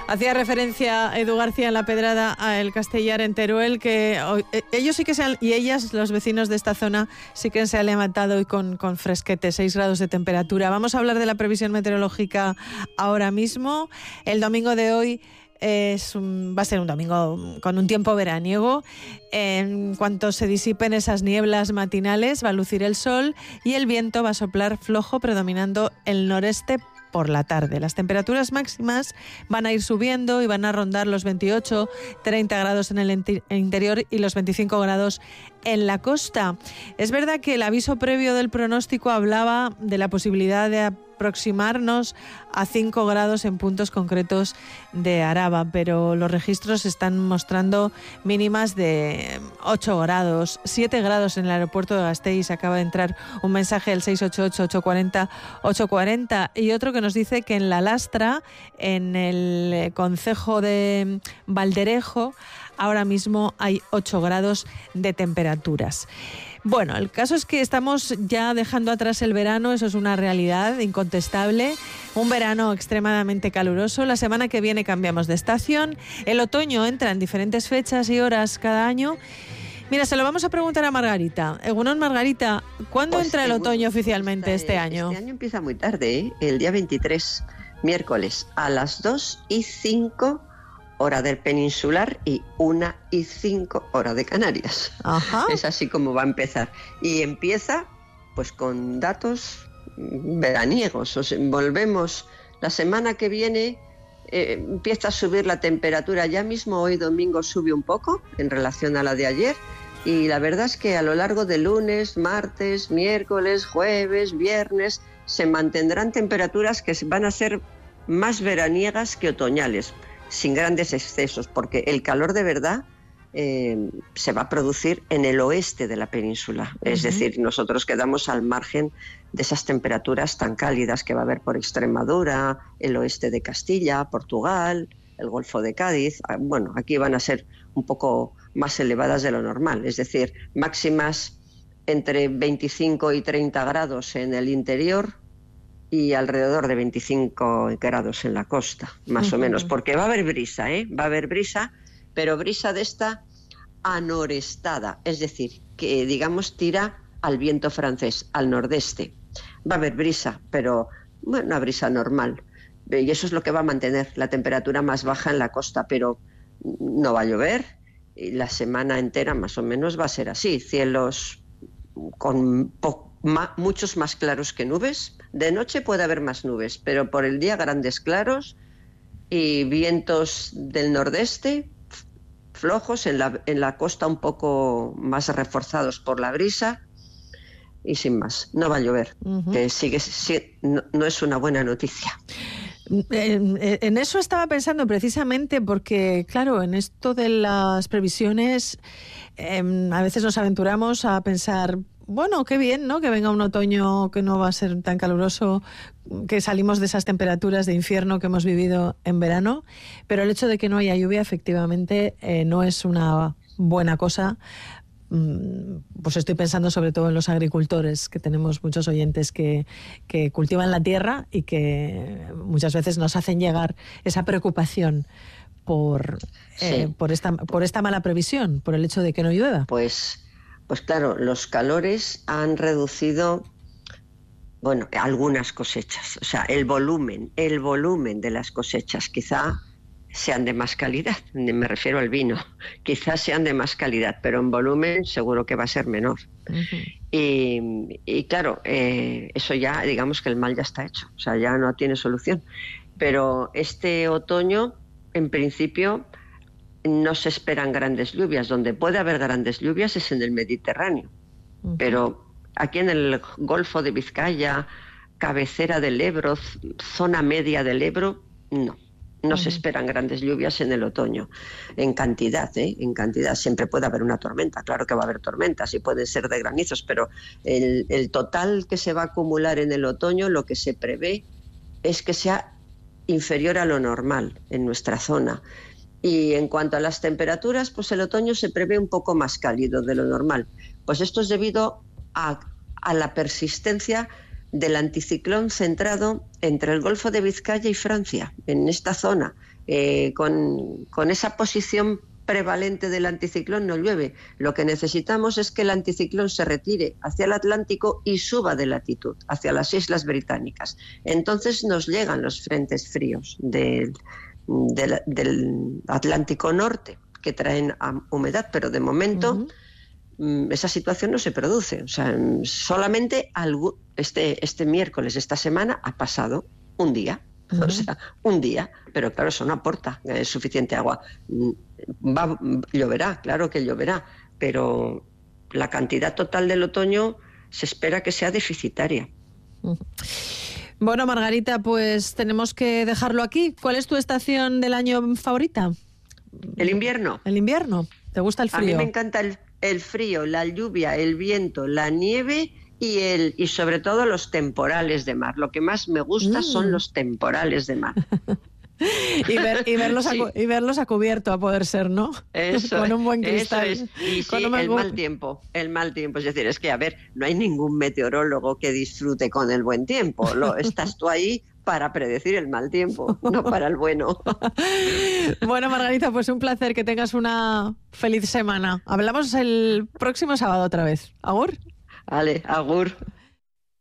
Hacía referencia Edu García en La Pedrada a El Castellar en Teruel, que ellos sí que y ellas, los vecinos de esta zona, sí que se han levantado hoy con fresquete, 6 grados de temperatura. Vamos a hablar de la previsión meteorológica ahora mismo. El domingo de hoy va a ser un domingo con un tiempo veraniego. En cuanto se disipen esas nieblas matinales, va a lucir el sol y el viento va a soplar flojo, predominando el noreste por la tarde. Las temperaturas máximas van a ir subiendo y van a rondar los 28, 30 grados en el interior y los 25 grados en la costa. Es verdad que el aviso previo del pronóstico hablaba de la posibilidad de aproximarnos a 5 grados en puntos concretos de Araba, pero los registros están mostrando mínimas de 8 grados, 7 grados en el aeropuerto de Gasteiz. Acaba de entrar un mensaje del 688-840-840 y otro que nos dice que en La Lastra, en el concejo de Valderejo, ahora mismo hay 8 grados de temperaturas. Bueno, el caso es que estamos ya dejando atrás el verano, eso es una realidad incontestable. Un verano extremadamente caluroso. La semana que viene cambiamos de estación. El otoño entra en diferentes fechas y horas cada año. Mira, se lo vamos a preguntar a Margarita. Egunon, Margarita, ¿cuándo entra el otoño oficialmente este año? Este año empieza muy tarde, el día 23, miércoles, a las 2:05 hora del peninsular y 1:05 hora de Canarias. Ajá. Es así como va a empezar. Y empieza pues con datos veraniegos. O sea, volvemos la semana que viene, empieza a subir la temperatura. Ya mismo hoy domingo sube un poco en relación a la de ayer. Y la verdad es que a lo largo de lunes, martes, miércoles, jueves, viernes, se mantendrán temperaturas que van a ser más veraniegas que otoñales, sin grandes excesos, porque el calor de verdad se va a producir en el oeste de la península. Uh-huh. Es decir, nosotros quedamos al margen de esas temperaturas tan cálidas que va a haber por Extremadura, el oeste de Castilla, Portugal, el Golfo de Cádiz. Bueno, aquí van a ser un poco más elevadas de lo normal, es decir, máximas entre 25 y 30 grados en el interior y alrededor de 25 grados en la costa, más o menos, porque va a haber brisa, va a haber brisa, pero brisa de esta anorestada, es decir, que digamos tira al viento francés, al nordeste. Va a haber brisa, pero bueno, una brisa normal, y eso es lo que va a mantener la temperatura más baja en la costa, pero no va a llover, y la semana entera más o menos va a ser así, cielos con muchos más claros que nubes. De noche puede haber más nubes, pero por el día grandes claros y vientos del nordeste flojos, en la costa un poco más reforzados por la brisa y sin más. No va a llover, que no es una buena noticia. En eso estaba pensando precisamente porque, claro, en esto de las previsiones a veces nos aventuramos a pensar, bueno, qué bien, ¿no?, que venga un otoño que no va a ser tan caluroso, que salimos de esas temperaturas de infierno que hemos vivido en verano, pero el hecho de que no haya lluvia efectivamente no es una buena cosa. Pues estoy pensando sobre todo en los agricultores, que tenemos muchos oyentes que cultivan la tierra y que muchas veces nos hacen llegar esa preocupación por esta mala previsión, por el hecho de que no llueva. Pues claro, los calores han reducido, bueno, algunas cosechas, o sea, el volumen de las cosechas quizá sean de más calidad, me refiero al vino, quizás sean de más calidad, pero en volumen seguro que va a ser menor. Uh-huh. Y claro, eso ya, digamos que el mal ya está hecho, o sea, ya no tiene solución. Pero este otoño, en principio, no se esperan grandes lluvias. Donde puede haber grandes lluvias es en el Mediterráneo. Uh-huh. Pero aquí en el Golfo de Vizcaya, cabecera del Ebro, zona media del Ebro, no se esperan grandes lluvias en el otoño, en cantidad, en cantidad. Siempre puede haber una tormenta, claro que va a haber tormentas y pueden ser de granizos, pero el total que se va a acumular en el otoño, lo que se prevé es que sea inferior a lo normal en nuestra zona. Y en cuanto a las temperaturas, pues el otoño se prevé un poco más cálido de lo normal. Pues esto es debido a la persistencia del anticiclón centrado entre el Golfo de Vizcaya y Francia, en esta zona. Con esa posición prevalente del anticiclón no llueve. Lo que necesitamos es que el anticiclón se retire hacia el Atlántico y suba de latitud, hacia las Islas Británicas. Entonces nos llegan los frentes fríos del Atlántico Norte, que traen humedad, pero de momento esa situación no se produce. O sea, solamente este miércoles, esta semana, ha pasado un día. O sea, un día, pero claro, eso no aporta suficiente agua. Lloverá, claro que lloverá, pero la cantidad total del otoño se espera que sea deficitaria. Bueno, Margarita, pues tenemos que dejarlo aquí. ¿Cuál es tu estación del año favorita? El invierno. ¿El invierno? ¿Te gusta el frío? A mí me encanta el frío, la lluvia, el viento, la nieve y sobre todo los temporales de mar. Lo que más me gusta son los temporales de mar. y verlos a cubierto, a poder ser, ¿no? Eso, con un buen cristal. Eso es. Y sí, el mal tiempo. Es decir, es que, a ver, no hay ningún meteorólogo que disfrute con el buen tiempo. Estás tú ahí para predecir el mal tiempo, no para el bueno. Bueno, Margarita, pues un placer, que tengas una feliz semana. Hablamos el próximo sábado otra vez. ¿Agur? Vale, agur.